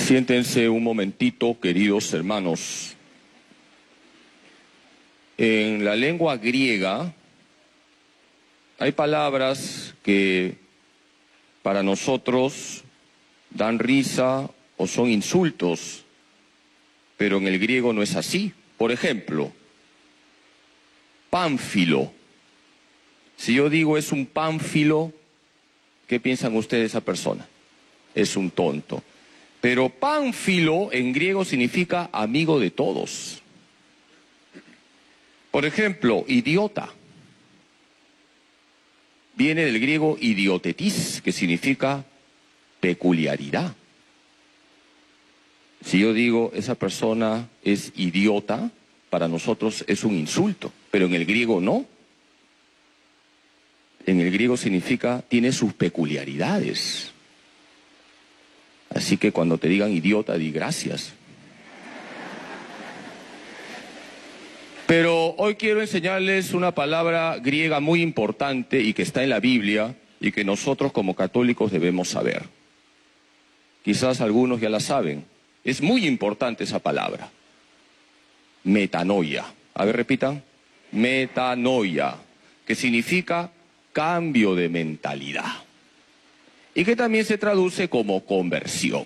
Siéntense un momentito, queridos hermanos. En la lengua griega hay palabras que para nosotros dan risa o son insultos, pero en el griego no es así. Por ejemplo, pánfilo. Si yo digo es un pánfilo, ¿qué piensan ustedes de esa persona? Es un tonto. Pero pánfilo en griego significa amigo de todos. Por ejemplo, idiota. Viene del griego idiotetis, que significa peculiaridad. Si yo digo esa persona es idiota, para nosotros es un insulto, pero en el griego no. En el griego significa tiene sus peculiaridades. Así que cuando te digan idiota, di gracias. Pero hoy quiero enseñarles una palabra griega muy importante y que está en la Biblia y que nosotros como católicos debemos saber. Quizás algunos ya la saben. Es muy importante esa palabra. Metanoia. A ver, repitan. Metanoia, que significa cambio de mentalidad. Y que también se traduce como conversión.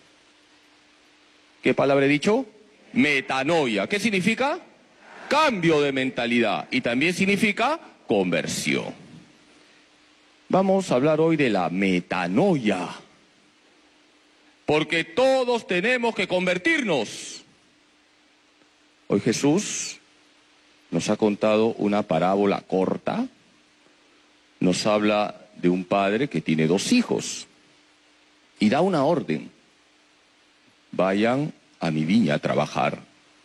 ¿Qué palabra he dicho? Metanoia. ¿Qué significa? Cambio de mentalidad. Y también significa conversión. Vamos a hablar hoy de la metanoia. Porque todos tenemos que convertirnos. Hoy Jesús nos ha contado una parábola corta. Nos habla de un padre que tiene 2 hijos y da una orden: vayan a mi viña a trabajar.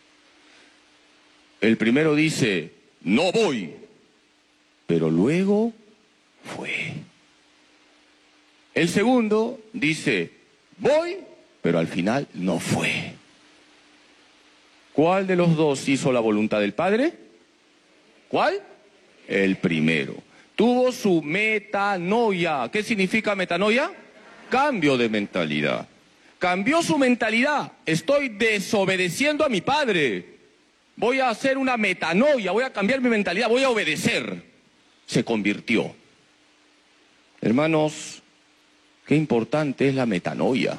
El primero dice, no voy, pero luego fue. El segundo dice, voy, pero al final no fue. ¿Cuál de los 2 hizo la voluntad del Padre? ¿Cuál? El primero. Tuvo su metanoia. ¿Qué significa metanoia? Cambio de mentalidad. Cambió su mentalidad. Estoy desobedeciendo a mi padre. Voy a hacer una metanoia, voy a cambiar mi mentalidad, voy a obedecer. Se convirtió. Hermanos, qué importante es la metanoia.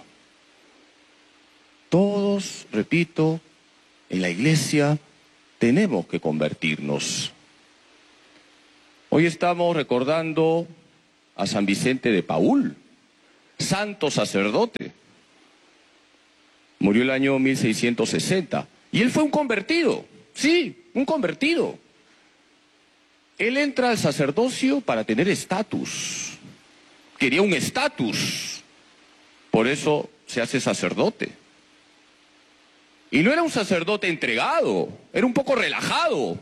Todos, repito, en la iglesia tenemos que convertirnos. Hoy estamos recordando a San Vicente de Paúl, santo sacerdote. Murió el año 1660. Y él fue un convertido, sí, un convertido. Él entra al sacerdocio para tener estatus. Quería un estatus. Por eso se hace sacerdote. Y no era un sacerdote entregado, era un poco relajado.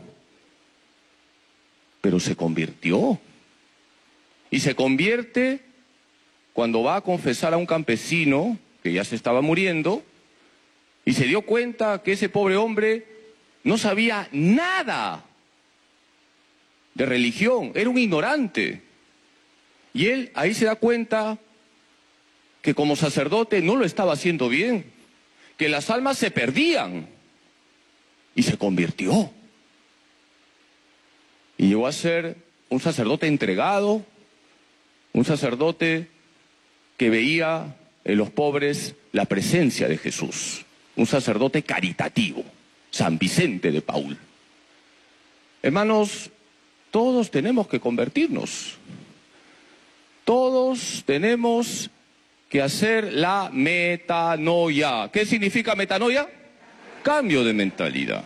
Pero se convirtió. Y se convierte cuando va a confesar a un campesino que ya se estaba muriendo y se dio cuenta que ese pobre hombre no sabía nada de religión, era un ignorante. Y él ahí se da cuenta que como sacerdote no lo estaba haciendo bien, que las almas se perdían y se convirtió. Y llegó a ser un sacerdote entregado, un sacerdote que veía en los pobres la presencia de Jesús, un sacerdote caritativo, San Vicente de Paúl. Hermanos, todos tenemos que convertirnos. Todos tenemos que hacer la metanoia. ¿Qué significa metanoia? Cambio de mentalidad.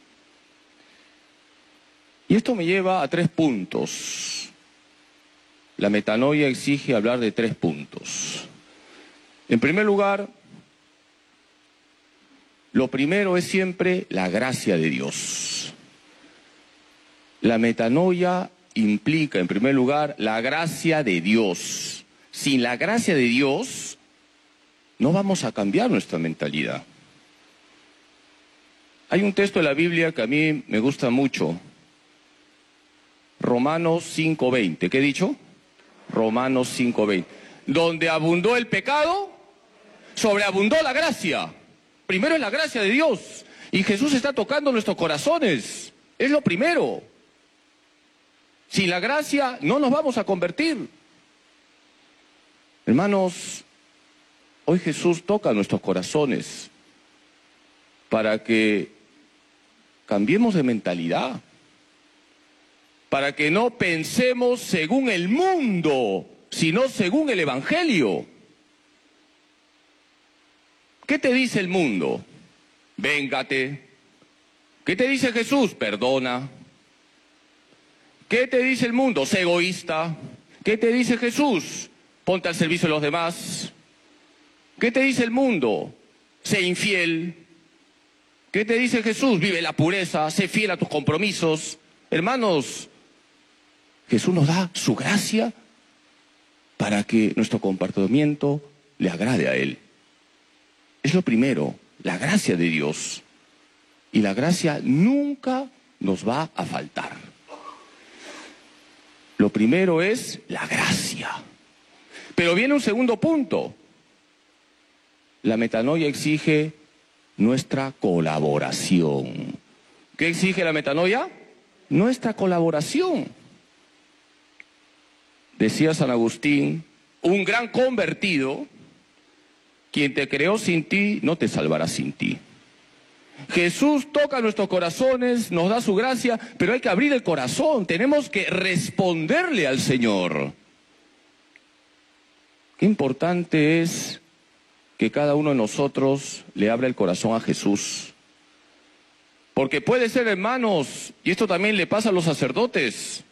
Y esto me lleva a 3 puntos. La metanoia exige hablar de 3 puntos. En primer lugar, lo primero es siempre la gracia de Dios. La metanoia implica, en primer lugar, la gracia de Dios. Sin la gracia de Dios, no vamos a cambiar nuestra mentalidad. Hay un texto de la Biblia que a mí me gusta mucho. Romanos 5:20. ¿Qué he dicho? Romanos 5:20. Donde abundó el pecado, sobreabundó la gracia. Primero es la gracia de Dios. Y Jesús está tocando nuestros corazones. Es lo primero. Sin la gracia no nos vamos a convertir. Hermanos, hoy Jesús toca nuestros corazones para que cambiemos de mentalidad, para que no pensemos según el mundo, sino según el Evangelio. ¿Qué te dice el mundo? Véngate. ¿Qué te dice Jesús? Perdona. ¿Qué te dice el mundo? Sé egoísta. ¿Qué te dice Jesús? Ponte al servicio de los demás. ¿Qué te dice el mundo? Sé infiel. ¿Qué te dice Jesús? Vive la pureza, sé fiel a tus compromisos. Hermanos, Jesús nos da su gracia para que nuestro comportamiento le agrade a Él. Es lo primero, la gracia de Dios. Y la gracia nunca nos va a faltar. Lo primero es la gracia. Pero viene un segundo punto. La metanoia exige nuestra colaboración. ¿Qué exige la metanoia? Nuestra colaboración. Decía San Agustín, un gran convertido, quien te creó sin ti, no te salvará sin ti. Jesús toca nuestros corazones, nos da su gracia, pero hay que abrir el corazón, tenemos que responderle al Señor. Qué importante es que cada uno de nosotros le abra el corazón a Jesús. Porque puede ser, hermanos, y esto también le pasa a los sacerdotes,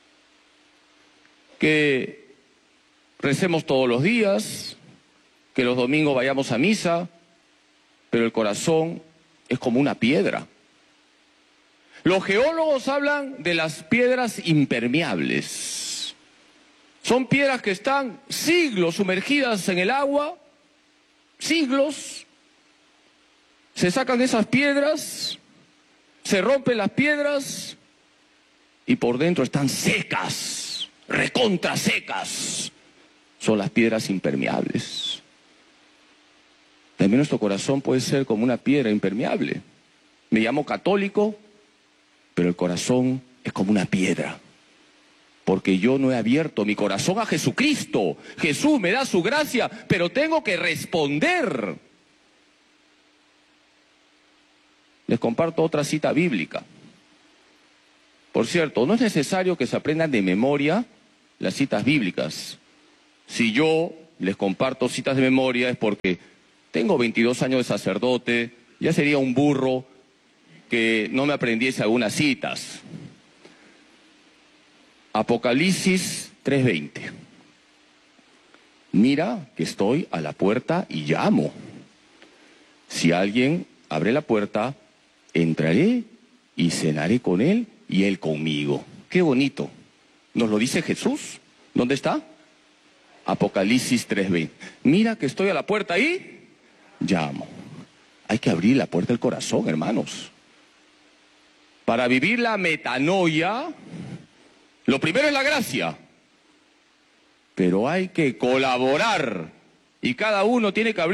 que recemos todos los días, que los domingos vayamos a misa, pero el corazón es como una piedra. Los geólogos hablan de las piedras impermeables. Son piedras que están siglos sumergidas en el agua, siglos. Se sacan esas piedras, se rompen las piedras y por dentro están secas, recontra secas. Son las piedras impermeables. También nuestro corazón puede ser como una piedra impermeable. Me llamo católico, pero el corazón es como una piedra. Porque yo no he abierto mi corazón a Jesucristo. Jesús me da su gracia, pero tengo que responder. Les comparto otra cita bíblica. Por cierto, no es necesario que se aprendan de memoria las citas bíblicas. Si yo les comparto citas de memoria es porque tengo 22 años de sacerdote, ya sería un burro que no me aprendiese algunas citas. Apocalipsis 3:20. Mira que estoy a la puerta y llamo. Si alguien abre la puerta, entraré y cenaré con él y él conmigo. Qué bonito. ¿Nos lo dice Jesús? ¿Dónde está? Apocalipsis 3:20. Mira que estoy a la puerta y llamo. Hay que abrir la puerta del corazón, hermanos. Para vivir la metanoia, lo primero es la gracia. Pero hay que colaborar. Y cada uno tiene que abrir